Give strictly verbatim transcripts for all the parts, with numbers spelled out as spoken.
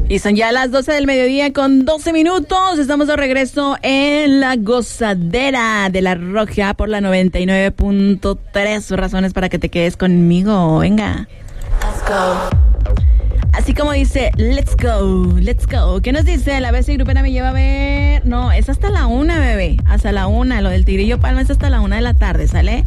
Y son ya las doce del mediodía con doce minutos. Estamos de regreso en La Gozadera de La Roja por la noventa y nueve punto tres. Razones para que te quedes conmigo. Venga. Let's go. Así como dice, let's go, let's go. ¿Qué nos dice? La B C Grupera me lleva a ver... No, es hasta la una, bebé. Hasta la una. Lo del Tigrillo Palma es hasta la una de la tarde, ¿sale?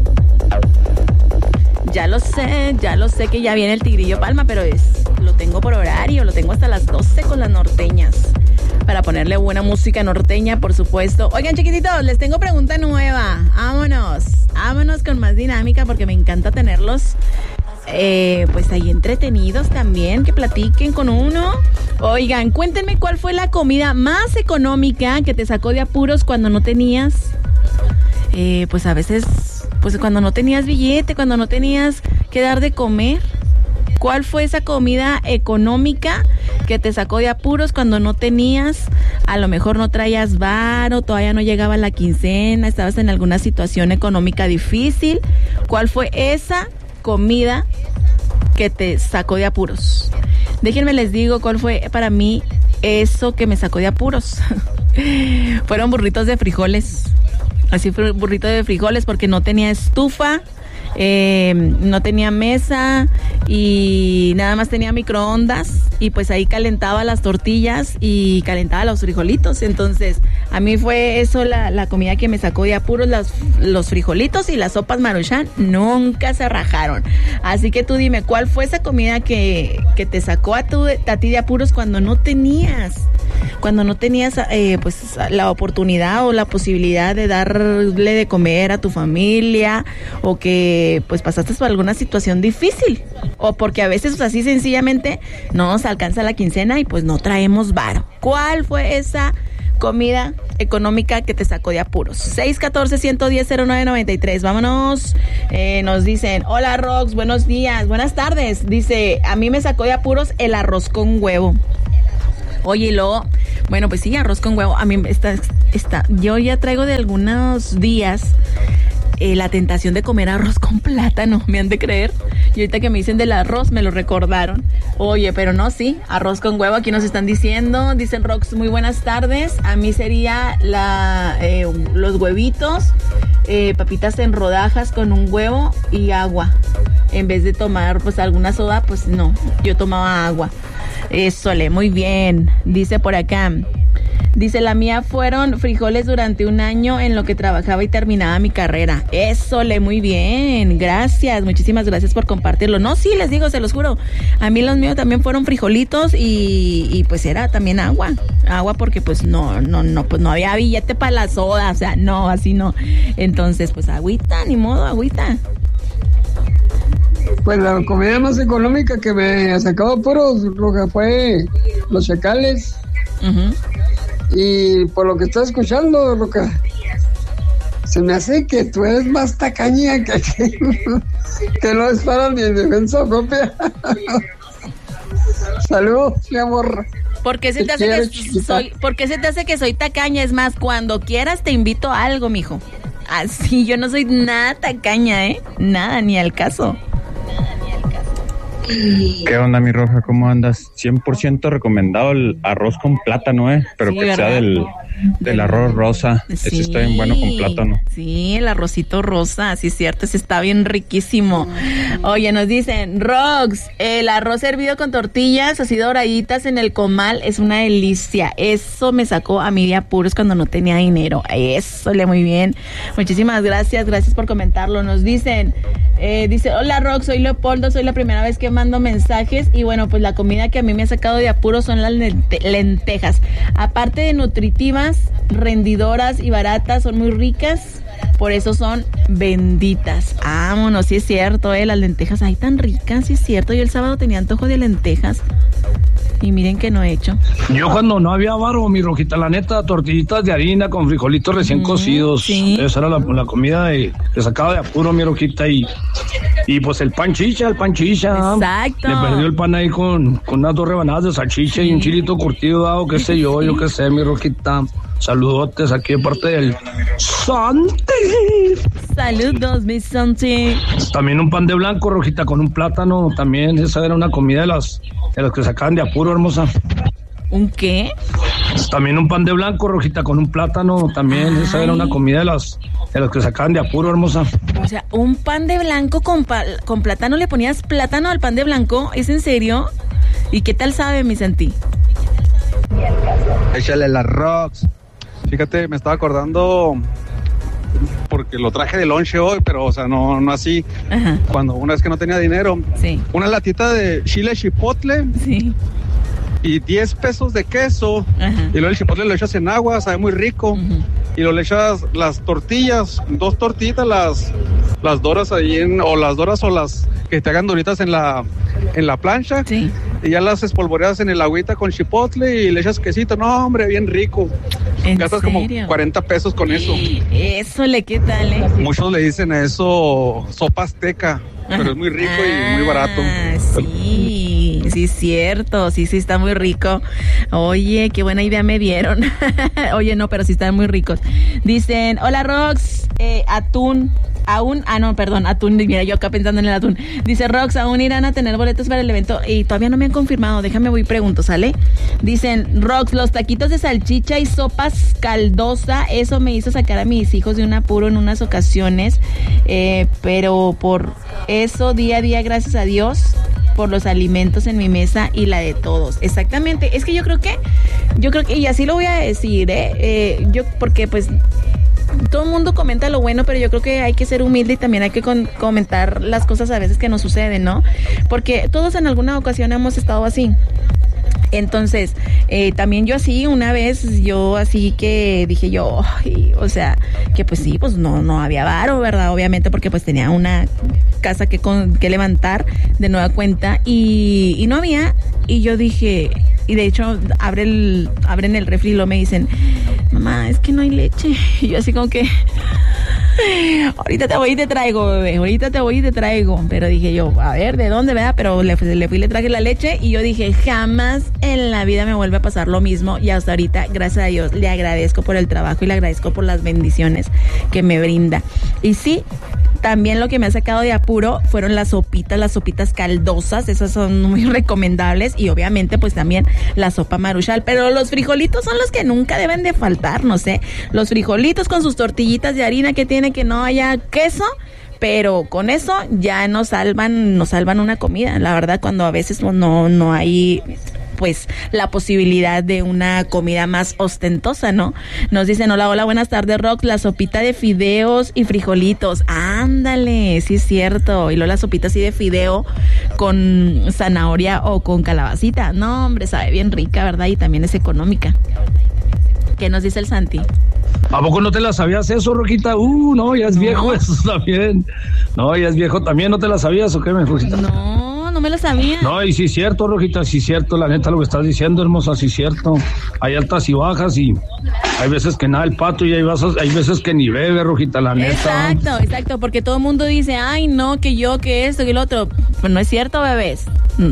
Ya lo sé, ya lo sé que ya viene el Tigrillo Palma, pero es, lo tengo por horario, lo tengo hasta las doce con las norteñas. Para ponerle buena música norteña, por supuesto. Oigan, chiquititos, les tengo pregunta nueva. Vámonos, vámonos con más dinámica porque me encanta tenerlos eh, pues ahí entretenidos también, que platiquen con uno. Oigan, cuéntenme cuál fue la comida más económica que te sacó de apuros cuando no tenías, eh, pues a veces... Pues cuando no tenías billete, cuando no tenías que dar de comer. ¿Cuál fue esa comida económica que te sacó de apuros cuando no tenías? A lo mejor no traías varo, todavía no llegaba la quincena, estabas en alguna situación económica difícil. ¿Cuál fue esa comida que te sacó de apuros? Déjenme les digo cuál fue para mí eso que me sacó de apuros. Fueron burritos de frijoles. Así fue un burrito de frijoles porque no tenía estufa, eh, no tenía mesa y nada más tenía microondas y pues ahí calentaba las tortillas y calentaba los frijolitos. Entonces a mí fue eso la, la comida que me sacó de apuros, las, los frijolitos y las sopas Maruchan nunca se rajaron. Así que tú dime, ¿cuál fue esa comida que, que te sacó a, tu, a ti de apuros cuando no tenías? Cuando no tenías eh, pues la oportunidad o la posibilidad de darle de comer a tu familia, o que pues pasaste por alguna situación difícil, o porque a veces pues, así sencillamente no nos alcanza la quincena y pues no traemos varo. ¿Cuál fue esa comida económica que te sacó de apuros? seis uno cuatro, uno uno cero, cero nueve nueve tres. Vámonos. Eh, nos dicen, hola Rox, buenos días, buenas tardes. Dice, a mí me sacó de apuros el arroz con huevo. Oye, y luego, bueno, pues sí, arroz con huevo. A mí está, está, yo ya traigo de algunos días eh, la tentación de comer arroz con plátano, me han de creer. Y ahorita que me dicen del arroz, me lo recordaron. Oye, pero no, sí, arroz con huevo, aquí nos están diciendo. Dicen, Rox, muy buenas tardes. A mí sería la eh, los huevitos, eh, papitas en rodajas con un huevo y agua. En vez de tomar, pues, alguna soda, pues no, yo tomaba agua. Eso, le, muy bien. Dice por acá, dice, la mía fueron frijoles durante un año en lo que trabajaba y terminaba mi carrera. Eso, le, muy bien. Gracias, muchísimas gracias por compartirlo. No, sí, les digo, se los juro. A mí los míos también fueron frijolitos y, y pues era también agua. Agua porque pues no, no, no, pues no había billete para la soda. O sea, no, así no. Entonces, pues agüita, ni modo, agüita. Pues la comida más económica que me sacaba puros, lo que fue los chacales. Uh-huh. Y por lo que estoy escuchando, lo que se me hace que tú eres más tacaña que, que, que no es para ni en defensa propia. Saludos, mi amor. ¿Por qué se te hace que soy, ¿por qué se te hace que soy tacaña? Es más, cuando quieras te invito a algo, mijo. Así, yo no soy nada tacaña, ¿eh? Nada, ni al caso. ¿Qué onda, mi Roja? ¿Cómo andas? cien por ciento recomendado el arroz con plátano, ¿eh? Pero sí, que ¿verdad? Sea del, del arroz rosa. Sí, ese está bien bueno con plátano. Sí, el arrocito rosa, sí es cierto, ese está bien riquísimo. Oye, nos dicen, Rox, el arroz hervido con tortillas así doraditas en el comal es una delicia. Eso me sacó a mí de apuros cuando no tenía dinero. Eso, le, muy bien. Muchísimas gracias, gracias por comentarlo. Nos dicen, eh, dice, hola Rox, soy Leopoldo, soy la primera vez que mando mensajes y bueno, pues la comida que a mí me ha sacado de apuros son las lente- lentejas. Aparte de nutritivas, rendidoras y baratas, son muy ricas, por eso son benditas. Vámonos, sí es cierto, eh, las lentejas, ay, tan ricas, sí es cierto. Yo el sábado tenía antojo de lentejas y miren que no he hecho. Yo cuando no había varo, mi Rojita, la neta, tortillitas de harina con frijolitos recién mm, cocidos. ¿Sí? Esa era la, la comida de, que sacaba de apuro, mi Rojita, y Y pues el pan chicha, el pan chicha. Exacto. Le perdió el pan ahí con, con unas dos rebanadas de salchicha sí. y un chilito curtido, dado, qué sé yo, yo qué sé, mi Rojita. Saludotes aquí de parte del Santi. Saludos, mi Santi. También un pan de blanco, Rojita, con un plátano. También esa era una comida de las, de las que sacaban de apuro, hermosa. ¿Un qué? También un pan de blanco, Rojita, con un plátano. También Ay. esa era una comida de las, de las que sacaban de apuro, hermosa. O sea, un pan de blanco con, pa- con plátano. ¿Le ponías plátano al pan de blanco? ¿Es en serio? ¿Y qué tal sabe, mi Santi? Échale las rocks. Fíjate, me estaba acordando porque lo traje de lonche hoy, pero o sea, no, no así. Ajá. Cuando una vez que no tenía dinero, sí. una latita de chile chipotle sí. y diez pesos de queso. Ajá. Y luego el chipotle lo echas en agua, sabe muy rico. Uh-huh. Y luego le echas las tortillas, dos tortillitas, las, las doras ahí en, o las doras o las que te hagan doritas en la, en la plancha. Sí. Y ya las espolvoreas en el agüita con chipotle y le echas quesito. No, hombre, bien rico. ¿En Gastas serio? como cuarenta pesos con eso. Eso le qué tal, ¿eh? Muchos le dicen a eso sopa azteca, Ajá. pero es muy rico ah, y muy barato. Sí, sí es cierto, sí, sí está muy rico. Oye, qué buena idea me dieron. Oye, no, pero sí están muy ricos. Dicen, hola Rox, eh, atún. Aún, ah no, perdón, atún, mira yo acá pensando en el atún. Dice Rox, aún irán a tener boletos para el evento y todavía no me han confirmado, déjame voy y pregunto, ¿sale? Dicen, Rox, los taquitos de salchicha y sopas caldosa, eso me hizo sacar a mis hijos de un apuro en unas ocasiones, eh, pero por eso día a día, gracias a Dios, por los alimentos en mi mesa y la de todos. Exactamente, es que yo creo que, yo creo que, y así lo voy a decir, ¿eh? eh yo, porque pues todo el mundo comenta lo bueno, pero yo creo que hay que ser humilde y también hay que con- comentar las cosas a veces que nos suceden, ¿no? Porque todos en alguna ocasión hemos estado así. Entonces, eh, también yo así, una vez, yo así que dije yo, ay, o sea, que pues sí, pues no, no había varo, ¿verdad? Obviamente porque pues tenía una casa que, con, que levantar de nueva cuenta y, y no había, y yo dije, y de hecho abre el, abren el refri y lo me dicen, mamá, es que no hay leche, y yo así como que... ahorita te voy y te traigo, bebé, ahorita te voy y te traigo, pero dije yo, a ver, ¿de dónde, verdad? Pero le, le fui y le traje la leche y yo dije, jamás en la vida me vuelve a pasar lo mismo y hasta ahorita, gracias a Dios, le agradezco por el trabajo y le agradezco por las bendiciones que me brinda. Y sí, también lo que me ha sacado de apuro fueron las sopitas, las sopitas caldosas, esas son muy recomendables y obviamente pues también la sopa maruchal, pero los frijolitos son los que nunca deben de faltar, no sé, los frijolitos con sus tortillitas de harina que tiene que no haya queso, pero con eso ya nos salvan, nos salvan una comida, la verdad cuando a veces no, no hay... pues la posibilidad de una comida más ostentosa, ¿no? Nos dicen, hola, hola, buenas tardes, Rox, la sopita de fideos y frijolitos. Ándale, sí es cierto. Y luego la sopita así de fideo con zanahoria o con calabacita. No, hombre, sabe bien rica, ¿verdad? Y también es económica. ¿Qué nos dice el Santi? ¿A poco no te la sabías eso, Rojita? Uh, no, ya es no. viejo eso también. No, ya es viejo también, ¿no te la sabías o qué, Rojita? No, no me lo sabía. No, y sí es cierto, Rojita, sí es cierto, la neta lo que estás diciendo, hermosa, sí es cierto. Hay altas y bajas y hay veces que nada el pato y hay veces, hay veces que ni bebe, Rojita, la neta. Exacto, exacto, porque todo el mundo dice, ay, no, que yo, que esto, que lo otro. Pero no es cierto, bebés.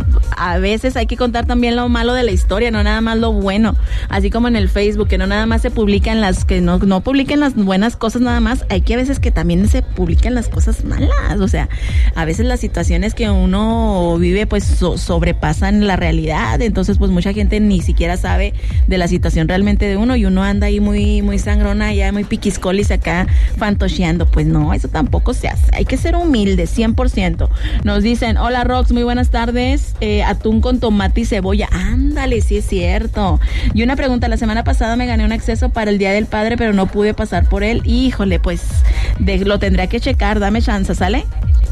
A veces hay que contar también lo malo de la historia, no nada más lo bueno. Así como en el Facebook, que no nada más se publican las, que no, no publiquen las buenas cosas nada más, hay que a veces que también se publiquen las cosas malas. O sea, a veces las situaciones que uno vive pues so, sobrepasan la realidad, entonces pues mucha gente ni siquiera sabe de la situación realmente de uno y uno anda ahí muy, muy sangrona, ya muy piquiscolis acá fantosheando. Pues no, eso tampoco se hace, hay que ser humildes, cien por ciento. Nos dicen, hola Rox, muy buenas tardes. Eh, atún con tomate y cebolla. Ándale, sí es cierto. Y una pregunta, la semana pasada me gané un acceso para el Día del Padre, pero no pude pasar por él. Híjole, pues de, lo tendré que checar, dame chance, ¿sale?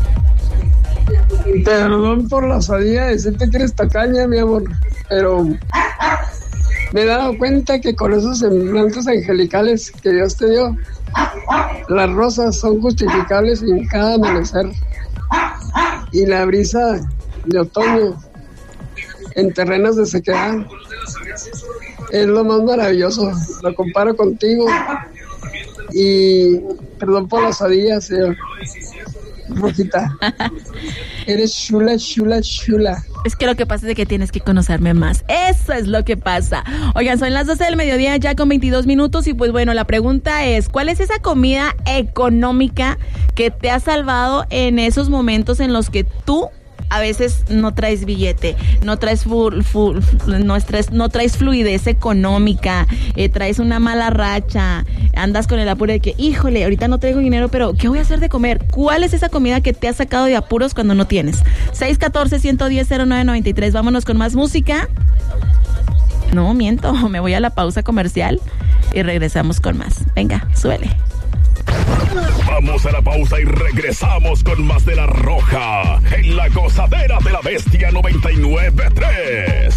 Perdón por la osadía de decirte que eres tacaña, mi amor, pero me he dado cuenta que con esos semblantes angelicales que Dios te dio, las rosas son justificables en cada amanecer. Y la brisa de otoño en terrenos de sequedad es lo más maravilloso. Lo comparo contigo y perdón por las osadías, señor, Rojita. Eres chula, chula, chula. Es que lo que pasa es que tienes que conocerme más. Eso es lo que pasa. Oigan, son las doce del mediodía ya con veintidós minutos y pues bueno, la pregunta es, ¿cuál es esa comida económica que te ha salvado en esos momentos en los que tú a veces no traes billete, no traes full, full, no traes, no traes fluidez económica, eh, traes una mala racha, andas con el apuro de que, híjole, ahorita no traigo dinero, pero ¿qué voy a hacer de comer? ¿Cuál es esa comida que te ha sacado de apuros cuando no tienes? seis uno cuatro, uno uno cero, cero nueve nueve tres. Vámonos con más música. No, miento, me voy a la pausa comercial y regresamos con más. Venga, suele. Vamos a la pausa y regresamos con más de La Roja en la gozadera de la Bestia noventa y nueve tres.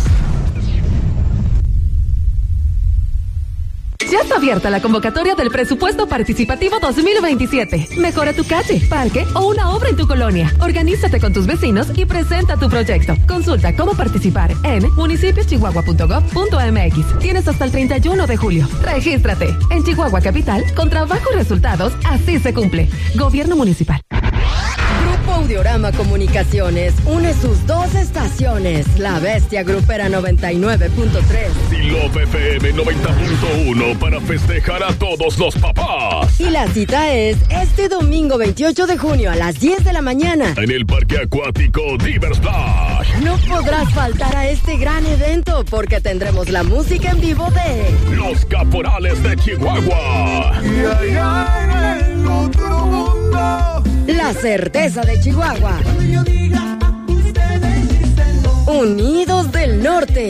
Ya está abierta la convocatoria del Presupuesto Participativo dos mil veintisiete. Mejora tu calle, parque o una obra en tu colonia. Organízate con tus vecinos y presenta tu proyecto. Consulta cómo participar en municipios chihuahua punto gov punto m x. Tienes hasta el treinta y uno de julio. Regístrate. En Chihuahua Capital, con trabajo y resultados, así se cumple. Gobierno Municipal. Grupo Audiorama Comunicaciones une sus dos estaciones. La Bestia Grupera noventa y nueve punto tres y Love F M noventa punto uno para festejar a todos los papás. Y la cita es este domingo veintiocho de junio a las diez de la mañana en el Parque Acuático Divers Splash. No podrás faltar a este gran evento porque tendremos la música en vivo de Los Caporales de Chihuahua. Y allá en el otro mundo, La Certeza de Chihuahua. Unidos del Norte.